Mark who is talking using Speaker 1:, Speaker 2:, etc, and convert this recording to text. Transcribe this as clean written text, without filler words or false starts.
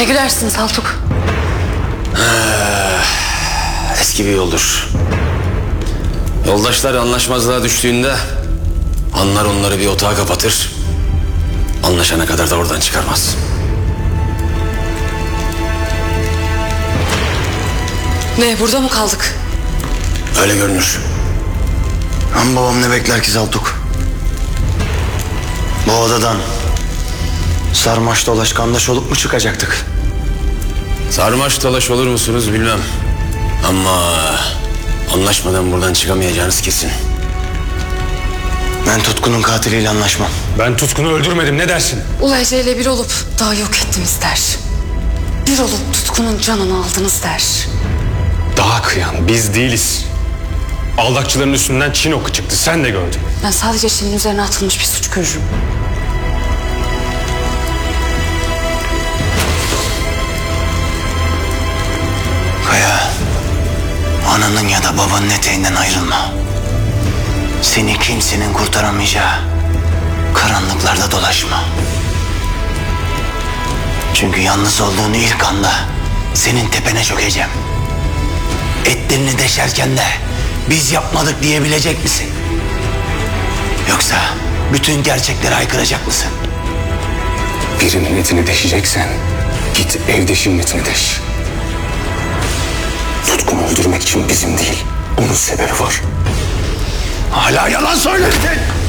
Speaker 1: Ne gülersin Saltuk?
Speaker 2: Eski bir yoldur. Yoldaşlar anlaşmazlığa düştüğünde anlar onları bir otağa kapatır. Anlaşana kadar da oradan çıkarmaz.
Speaker 1: Ne, burada mı kaldık?
Speaker 2: Öyle görünür.
Speaker 3: Ama babam ne bekler ki Saltuk? Bu odadan sarmaş dolaş kandaş olup mu çıkacaktık?
Speaker 2: Sarmaş dolaş olur musunuz bilmem. Ama anlaşmadan buradan çıkamayacağınız kesin.
Speaker 3: Ben Tutku'nun katiliyle anlaşmam.
Speaker 4: Ben Tutkun'u öldürmedim, ne dersin?
Speaker 1: Ulu Ece ile bir olup daha yok ettiniz der. Bir olup Tutku'nun canını aldınız der.
Speaker 4: Daha kıyan biz değiliz. Aldakçıların üstünden Çin oku çıktı, sen de gördün.
Speaker 1: Ben sadece Çin'in üzerine atılmış bir suç görürüm.
Speaker 3: Kaya, ananın ya da babanın eteğinden ayrılma. Seni kimsenin kurtaramayacağı karanlıklarda dolaşma. Çünkü yalnız olduğunu ilk anda senin tepene çökeceğim. Etlerini deşerken de biz yapmadık diyebilecek misin? Yoksa bütün gerçekleri haykıracak mısın?
Speaker 4: Birinin etini deşeceksen git evdeşinin etini deş. Tutkun'u öldürmek için bizim değil, onun sebebi var.
Speaker 3: Hala yalan söyledin.